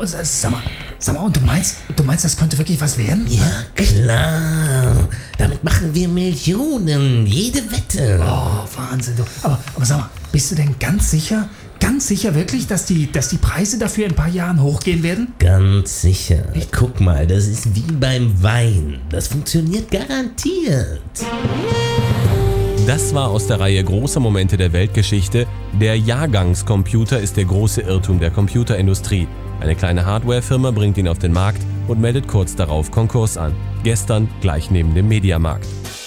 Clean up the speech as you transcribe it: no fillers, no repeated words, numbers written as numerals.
Sag mal, und du meinst, das könnte wirklich was werden? Ja, klar. Damit machen wir Millionen. Jede Wette. Oh, Wahnsinn, du. Aber sag mal, bist du denn ganz sicher wirklich, dass die Preise dafür in ein paar Jahren hochgehen werden? Ganz sicher. Guck mal, das ist wie beim Wein. Das funktioniert garantiert. Das war aus der Reihe Große Momente der Weltgeschichte. Der Jahrgangscomputer ist der große Irrtum der Computerindustrie. Eine kleine Hardwarefirma bringt ihn auf den Markt und meldet kurz darauf Konkurs an. Gestern gleich neben dem Mediamarkt.